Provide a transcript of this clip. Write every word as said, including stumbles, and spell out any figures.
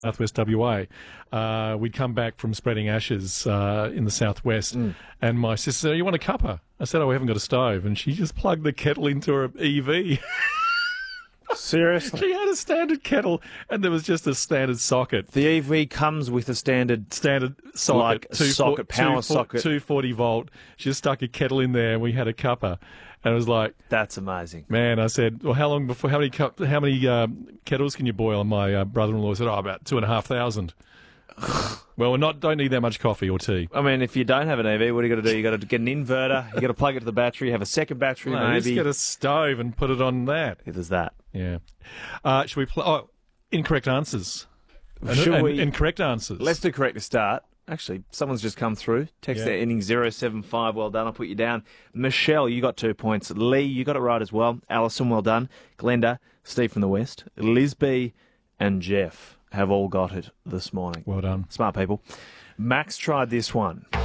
Southwest W A. Uh, we'd come back from spreading ashes uh, in the southwest, mm. and my sister said, "You want a cuppa?" I said, "Oh, we haven't got a stove," and she just plugged the kettle into her E V. Seriously? She had a standard kettle, and there was just a standard socket. The E V comes with a standard standard socket, like a socket, power two, socket, two forty volt. She just stuck a kettle in there, and we had a cuppa. And it was like, that's amazing, man. I said, well, how long before? How many cup, How many um, kettles can you boil? And my uh, brother-in-law said, oh, about two and a half thousand. Well, we're not don't need that much coffee or tea. I mean, if you don't have an E V, what do you got to do? You got to get an inverter. You got to plug it to the battery. Have a second battery, no, maybe. Just get a stove and put it on that. It is that. Yeah. Uh, should we play? Oh, incorrect answers. Should and, we? Incorrect answers. Let's do correct to start. Actually, someone's just come through. Text yeah. their ending zero seven five. Well done. I'll put you down. Michelle, you got two points. Lee, you got it right as well. Alison, well done. Glenda, Steve from the West, Lisby, and Jeff have all got it this morning. Well done. Smart people. Max tried this one.